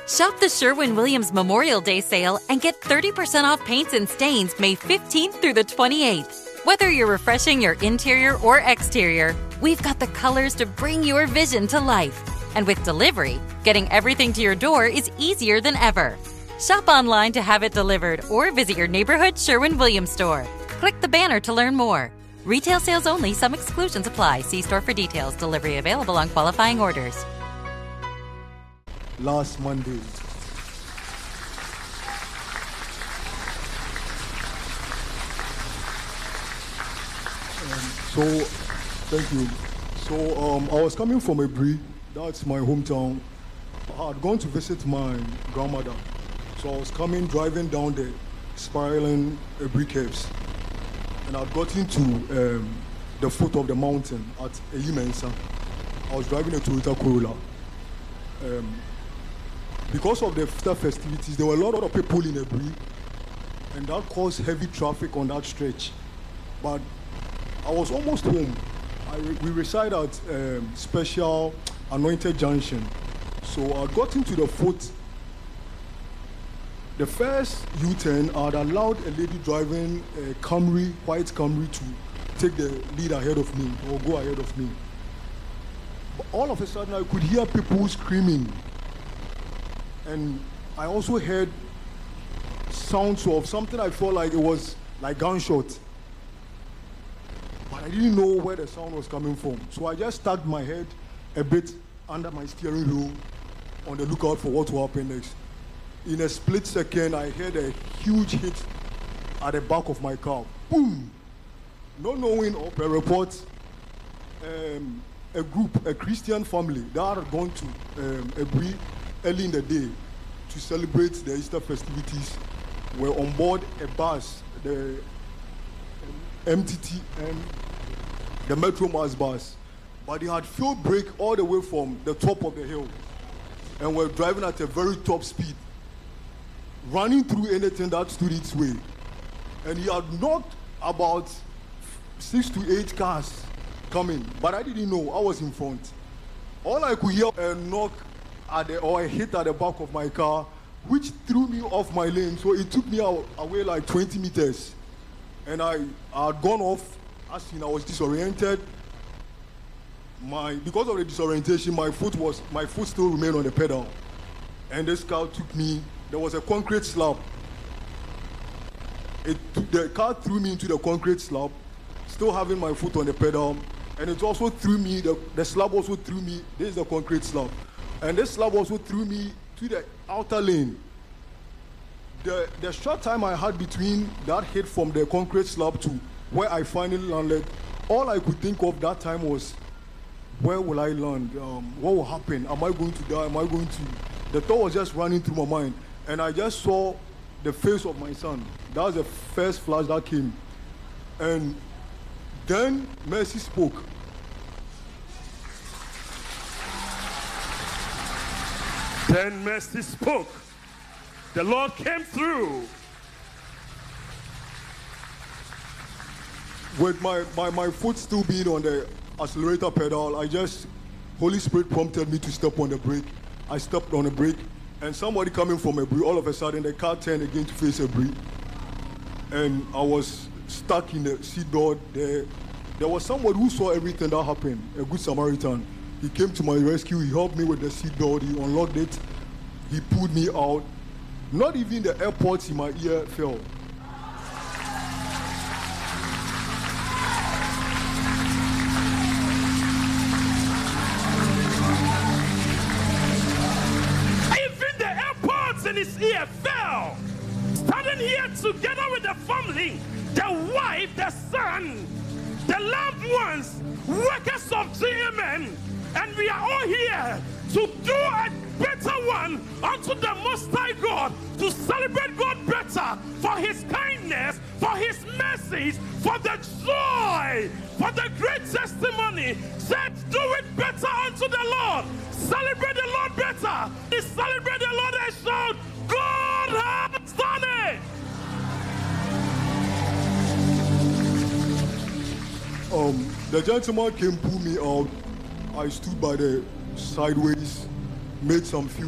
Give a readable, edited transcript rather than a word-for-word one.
Shop the Sherwin-Williams Memorial Day sale and get 30% off paints and stains May 15th through the 28th. Whether you're refreshing your interior or exterior, we've got the colors to bring your vision to life. And with delivery, getting everything to your door is easier than ever. Shop online to have it delivered or visit your neighborhood Sherwin-Williams store. Click the banner to learn more. Retail sales only. Some exclusions apply. See store for details. Delivery available on qualifying orders. Last Monday, thank you. I was coming from Ebri, that's my hometown. I had gone to visit my grandmother. So I was driving down the spiraling Ebri Caves. And I'd gotten to the foot of the mountain at Eyimensa. I was driving a Toyota Corolla. Because of the festivities, there were a lot of people in Ebri, and that caused heavy traffic on that stretch. But I was almost home. We reside at Special Anointed Junction. So I got into the foot. The first U-turn, I had allowed a lady driving a Camry, white Camry, to take the lead ahead of me, or go ahead of me. But all of a sudden, I could hear people screaming. And I also heard sounds of something I felt like it was like gunshot. But I didn't know where the sound was coming from. So I just stuck my head a bit under my steering wheel on the lookout for what will happen next. In a split second, I heard a huge hit at the back of my car. Boom! Not knowing of a report, a Christian family that had gone to Ebri early in the day to celebrate the Easter festivities were on board a bus, the MTT and the Metro Mass bus. But they had field brake all the way from the top of the hill and were driving at a very top speed, running through anything that stood its way. And he had knocked about 6 to 8 cars coming, but I didn't know, I was in front. All I could hear a knock or a hit at the back of my car, which threw me off my lane. So it took me away like 20 meters. And I had gone off, as seen, I was disoriented. Because of the disorientation, my foot still remained on the pedal. And this car took me, there was a concrete slab. The car threw me into the concrete slab, still having my foot on the pedal. And it also threw me, the slab also threw me, this is the concrete slab. And this slab also threw me to the outer lane. The short time I had between that hit from the concrete slab to where I finally landed, all I could think of that time was, where will I land? What will happen? Am I going to die? Am I going to... The thought was just running through my mind. And I just saw the face of my son. That was the first flash that came. And then Mercy spoke. Then Mercy spoke. The Lord came through. With my foot still being on the accelerator pedal, Holy Spirit prompted me to step on the brake. I stepped on the brake, and somebody coming from Ebri, all of a sudden the car turned again to face Ebri. And I was stuck in the seat door there. There was somebody who saw everything that happened, a good Samaritan. He came to my rescue, he helped me with the seat door, he unlocked it, he pulled me out. Not even the AirPods in my ear fell. Even the AirPods in his ear fell. Standing here together with the family, the wife, the son, the loved ones, workers of GMN, and we are all here to do a better one unto the Most High God, to celebrate God better for His kindness, for His mercies, for the joy, for the great testimony. Said, do it better unto the Lord. Celebrate the Lord better. Celebrate the Lord and shout, God has done it. The gentleman came, pull me out. I stood by the sideways, made some few